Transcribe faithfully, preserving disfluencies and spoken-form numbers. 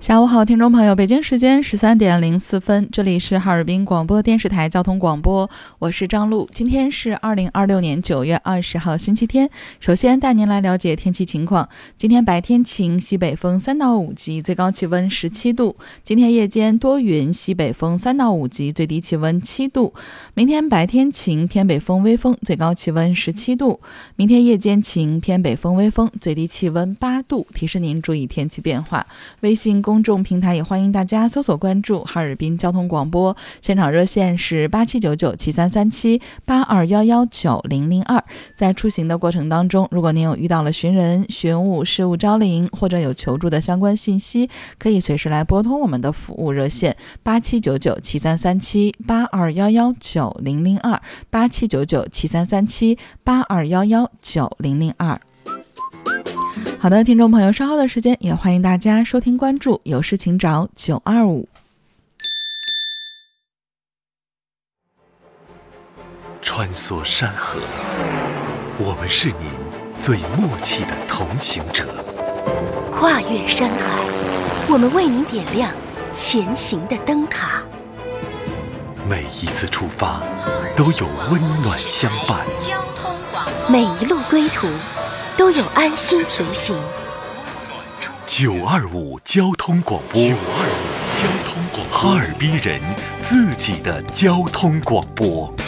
下午好，听众朋友，北京时间十三点零四分，这里是哈尔滨广播电视台交通广播，我是张璐。今天是二零二六年九月二十号星期天，首先带您来了解天气情况。今天白天晴，西北风三到五级，最高气温十七度。今天夜间多云，西北风三到五级，最低气温七度。明天白天晴，偏北风微风，最高气温十七度。明天夜间晴，偏北风微风，最低气温八度。提示您注意天气变化。微信公众平台也欢迎大家搜索关注哈尔滨交通广播，现场热线是八七九九七三三七八二幺幺九零零二。在出行的过程当中，如果您有遇到了寻人、寻物、事物招领或者有求助的相关信息，可以随时来拨通我们的服务热线八七九九七三三七八二幺幺九零零二八七九九七三三七八二幺幺九零零二。好的，听众朋友，稍后的时间也欢迎大家收听关注，有事请找九二五。 穿梭山河，我们是您最默契的同行者； 跨越山海，我们为您点亮前行的灯塔。 每一次出发，都有温暖相伴； 每一路归途，都有安心随行。 九二五交通广播，九二五交通广播，哈尔滨人自己的交通广播。